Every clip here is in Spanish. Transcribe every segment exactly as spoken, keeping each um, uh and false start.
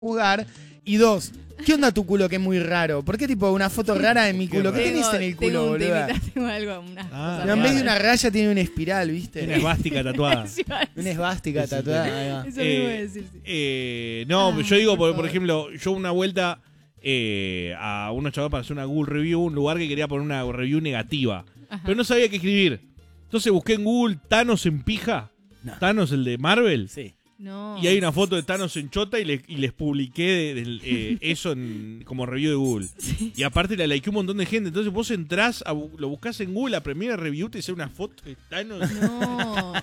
jugar. Y dos, ¿qué onda tu culo que es muy raro? ¿Por qué tipo una foto rara de mi culo? ¿Qué tenés en el culo, tengo un boluda? temita, tengo algo, unas Ah, cosas No, en vez de raras. una raya tiene una espiral, ¿viste? Una esvástica tatuada. Una esvástica Sí, sí, tatuada. sí. Ahí va. Eso mismo iba a decir, sí. Eh, no, Ah, yo digo, por por, por favor. ejemplo, yo una vuelta eh, a unos chavales para hacer una Google Review, un lugar que quería poner una review negativa. Ajá. Pero no sabía qué escribir. Entonces busqué en Google Thanos en pija. No. Thanos, el de Marvel. Sí. No. Y hay una foto de Thanos en chota y, le- y les publiqué de- del, eh, eso en- como review de Google. Sí. Y aparte la likeó un montón de gente. Entonces vos entrás, a bu- lo buscás en Google, la primera review te dice una foto de Thanos No.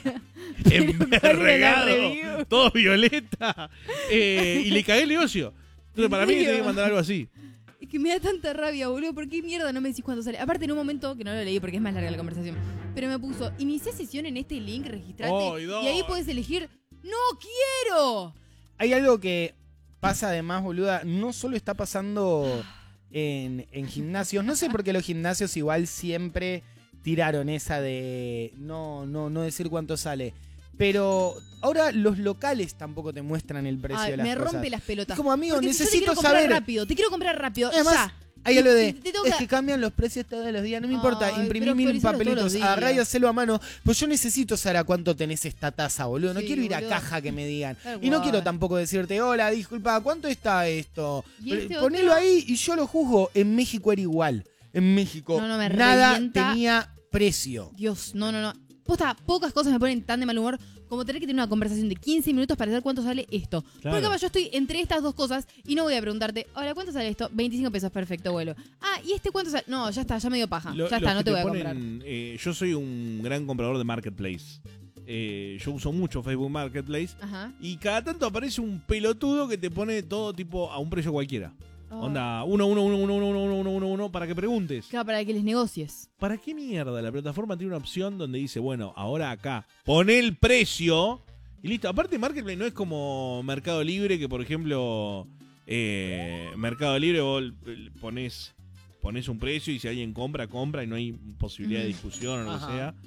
en ¿cuál era la regado, review? todo violeta. Eh, y le cagué el negocio. Entonces ¿En para mí serio? tenía que mandar algo así. Es que me da tanta rabia, boludo. ¿Por qué mierda no me decís cuándo sale? Aparte, en un momento, que no lo leí porque es más larga la conversación, pero me puso, inicia sesión en este link, registrate. Ay, no. Y ahí puedes elegir, ¡no quiero! Hay algo que pasa además, boluda, no solo está pasando en, en gimnasios, no sé por qué los gimnasios igual siempre tiraron esa de no, no, no decir cuánto sale. Pero ahora los locales tampoco te muestran el precio Ay, de las me cosas. rompe las pelotas. Es como, amigo, Porque si yo te necesito quiero comprar saber. rápido, te quiero comprar rápido, Además, ya. hay algo de, Y te tengo es que- que cambian los precios todos los días, no me Ay, importa, imprimí pero mil actualizalo todos papelitos, los días. agarrá y hacelo a mano, pues yo necesito saber a cuánto tenés esta taza, boludo, no Sí, quiero ir boludo. a caja que me digan, Tal y no cual. quiero tampoco decirte, hola, disculpa, ¿cuánto está esto? ¿Y este Ponelo otro? ahí y yo lo juzgo, en México era igual, en México No, no, me nada revienta. tenía precio. Dios, no, no, no. Posta, pocas cosas me ponen tan de mal humor como tener que tener una conversación de quince minutos para saber cuánto sale esto. Claro. Porque capaz yo estoy entre estas dos cosas y no voy a preguntarte, ahora, ¿cuánto sale esto? veinticinco pesos, perfecto, vuelo. Ah, ¿y este cuánto sale? No, ya está, ya me dio paja. Lo- ya los está, no que te voy a ponen, comprar. eh, yo soy un gran comprador de Marketplace. Eh, yo uso mucho Facebook Marketplace. Ajá. Y cada tanto aparece un pelotudo que te pone todo tipo a un precio cualquiera. Oh. Onda, uno, uno, uno, uno, uno, uno, uno, uno, uno, uno, para que preguntes. Claro, para que les negocies. ¿Para qué mierda la plataforma tiene una opción donde dice, bueno, ahora acá, pone el precio y listo? Aparte, Marketplace no es como Mercado Libre, que por ejemplo, eh, Mercado Libre vos pones, pones un precio y si alguien compra, compra y no hay posibilidad de Ujú. discusión o lo Ajá. que sea.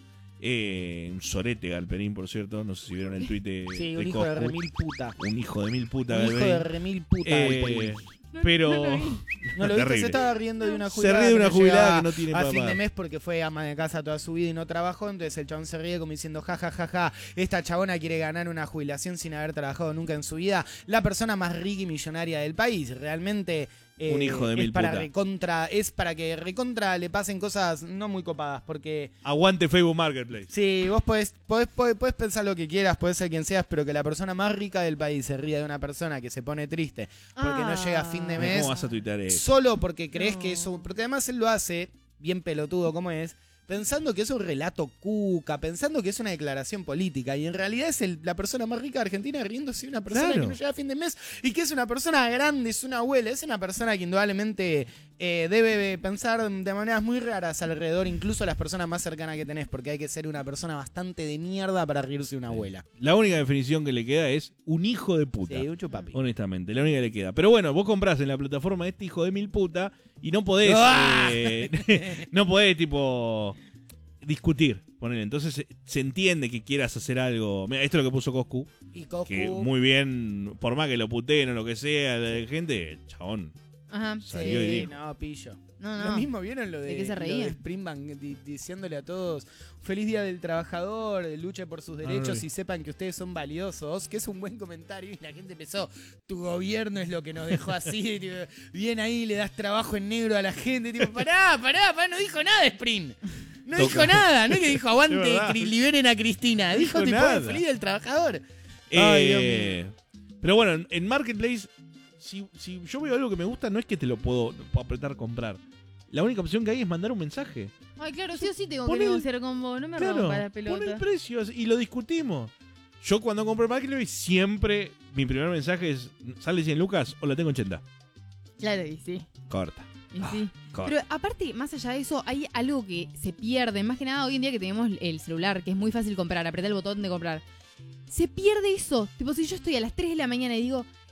Eh, un sorete Galperín, por cierto, no sé si vieron el tuit de, Sí, de un hijo de Coscu. remil puta. Un hijo de mil puta Un hijo de Galperín. remil puta. Eh, Galperín. pero... no lo vi. No lo viste, terrible. se estaba riendo de una Se jubilada. ríe de una que no jubilada llegaba que no tiene a para fin de pagar. mes porque fue ama de casa toda su vida y no trabajó. Entonces el chabón se ríe como diciendo, ja, ja, ja, ja, esta chabona quiere ganar una jubilación sin haber trabajado nunca en su vida. La persona más rica y millonaria del país. Realmente eh, Un hijo de es mil para puta. recontra, es para que recontra le pasen cosas no muy copadas. Porque Aguante Facebook Marketplace. sí, vos podés, podés, podés, podés pensar lo que quieras, podés ser quien seas, pero que la persona más rica del país se ría de una persona que se pone triste porque no llega a fin de Ah. mes. ¿Cómo vas a tuitear eso? Solo porque crees No. que eso. Porque además él lo hace, bien pelotudo como es, pensando que es un relato cuca, pensando que es una declaración política. Y en realidad es el- la persona más rica de Argentina riéndose de una persona Claro. que no llega a fin de mes y que es una persona grande, es una abuela, es una persona que indudablemente eh, debe pensar de maneras muy raras alrededor, incluso las personas más cercanas que tenés, porque hay que ser una persona bastante de mierda para reírse de una abuela. La única definición que le queda es un hijo de puta. Sí, un chupapi. Honestamente, la única que le queda. Pero bueno, vos comprás en la plataforma este hijo de mil puta y no podés. ¡Ah! eh, no podés, tipo, discutir. Ponele. Entonces se, se entiende que quieras hacer algo. Mira, esto es lo que puso Coscu. Y Coscu, Que muy bien, por más que lo puteen o lo que sea, la gente, chabón. Ajá. Salió y sí, dijo. no, pillo. No, Lo no. mismo vieron lo de, ¿De qué se lo de reían? Springbank di- diciéndole a todos feliz día del trabajador, luche por sus derechos Ay. y sepan que ustedes son valiosos, que es un buen comentario y la gente empezó, tu gobierno es lo que nos dejó así, tipo, bien ahí le das trabajo en negro a la gente, tipo, pará, pará, pará, no dijo nada Spring. No Toca. dijo nada, no es que dijo Es aguante, verdad. cri- liberen a Cristina, No dijo dijo tipo nada. feliz día del trabajador. Ay, Dios Eh, pero bueno, en- en Marketplace, si, si yo veo algo que me gusta, no es que te lo puedo, puedo apretar comprar. La única opción que hay es mandar un mensaje. Ay, claro, sí o sí tengo Pon que el- negociar con vos. No me Claro, rompas la pon el pelota. precio y lo discutimos. Yo cuando compro Marketplace siempre mi primer mensaje es ¿sale cien lucas o la tengo ochenta? Claro, y sí. Corta. Y sí. corta. Pero aparte, más allá de eso, hay algo que se pierde. Más que nada hoy en día que tenemos el celular, que es muy fácil comprar, apretar el botón de comprar. Se pierde eso. Tipo, si yo estoy a las tres de la mañana y digo,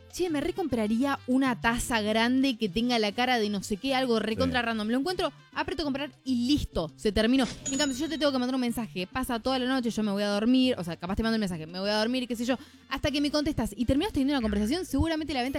che, me recompraría una taza grande que tenga la cara de no sé qué, algo recontra Sí. random. Lo encuentro, aprieto comprar y listo, se terminó. En cambio, si yo te tengo que mandar un mensaje, pasa toda la noche, yo me voy a dormir, o sea, capaz te mando el mensaje, me voy a dormir, qué sé yo, hasta que me contestas y terminas teniendo una conversación, seguramente la venta